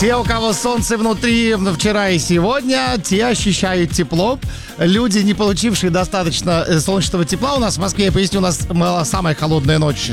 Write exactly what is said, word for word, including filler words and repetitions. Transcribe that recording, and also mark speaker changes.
Speaker 1: Те, у кого солнце внутри вчера и сегодня, те ощущают тепло. Люди, не получившие достаточно солнечного тепла, у нас в Москве, я поясню, у нас самая холодная ночь